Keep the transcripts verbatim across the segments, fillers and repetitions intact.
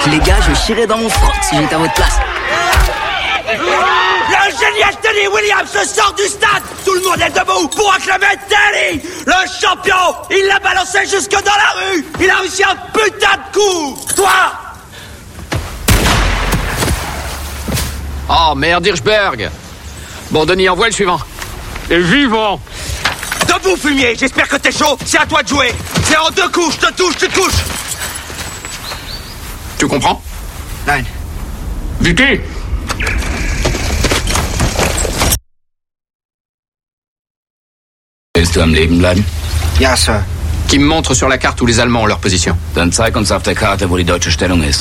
Les gars, je chierais dans mon froc si j'étais à votre place. Le génial Teddy Williams se sort du stade. Tout le monde est debout pour acclamer Teddy. Le champion, il l'a balancé jusque dans la rue. Il a réussi un putain de coup. Toi. Oh merde, Hirschberg. Bon, Denis, envoie le suivant. Et vivant. Debout, fumier, j'espère que t'es chaud. C'est à toi de jouer. C'est en deux coups, je te touche, tu te couches. Tu comprends? Nein. Vicky. Willst du am Leben bleiben? Ja, Sir. Qui me montre sur la carte où les Allemands ont leur position. Dann zeig uns auf der Karte, wo die deutsche Stellung ist.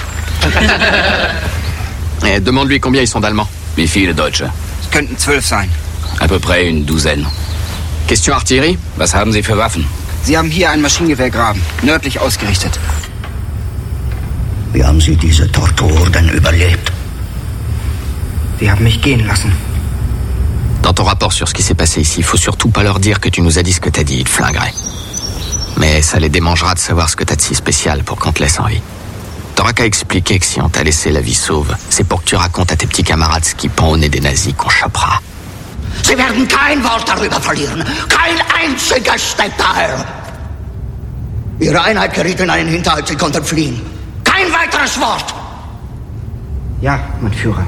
Et demande-lui combien ils sont d'Allemands. Wie viele Deutsche? Es könnten zwölf sein. À peu près une douzaine. Question Artillerie? Was haben Sie für Waffen? Sie haben hier ein Maschinengewehrgraben, nördlich ausgerichtet. Wie haben Sie diese Tortur denn überlebt? Sie haben mich gehen lassen. Dans ton rapport sur ce qui s'est passé ici, il faut surtout pas leur dire que tu nous as dit ce que t'as dit, ils te flingeraient. Mais ça les démangera de savoir ce que t'as de si spécial pour qu'on te laisse en vie. T'auras qu'à expliquer que si on t'a laissé la vie sauve, c'est pour que tu racontes à tes petits camarades ce qui pend au nez des nazis qu'on chopera. Sie werden kein Wort darüber verlieren. Kein einziges Detail. Ihre Einheit geriet in einen Hinterhalt, sie konnten fliehen. Kein weiteres Wort. Ja, mein Führer.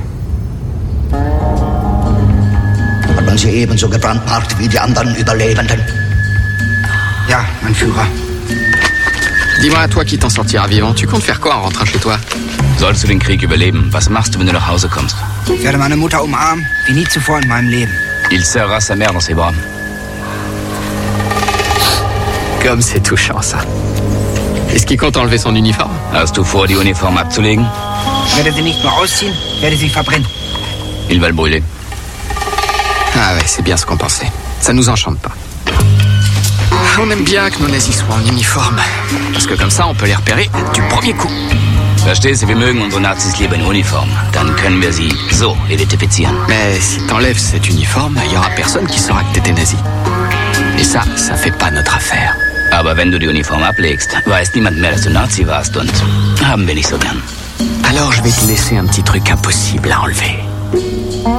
Haben Sie ebenso gebrandmarkt wie die anderen Überlebenden? Ja, mein Führer. Dis-moi à toi qui t'en sortira vivant, tu comptes faire quoi en rentrant chez toi? Sollst du den Krieg überleben, was machst du, wenn du nach Hause kommst? Ich werde meine Mutter umarmen, wie nie zuvor in meinem Leben. Il serrera sa mère dans ses bras. Comme c'est touchant, ça. Est-ce qu'il compte enlever son uniforme? Hast du vor, die Uniform abzulegen? Ich werde sie nicht nur ausziehen, werde sie verbrennen. Il va le brûler. Ah ouais, c'est bien ce qu'on pensait. Ça nous enchante pas. On aime bien que nos nazis soient en uniforme. Parce que comme ça, on peut les repérer du premier coup. Verstehst du, wir mögen unsere Nazis lieber in Uniform. Dann können wir sie so identifizieren. Mais si t'enlèves cet uniforme, il y aura personne qui saura que t'étais nazi. Et ça, ça fait pas notre affaire. Aber wenn du die Uniform ablegst, weiß niemand mehr, dass du Nazi warst und haben wir nicht so gern. Alors je vais te laisser un petit truc impossible à enlever.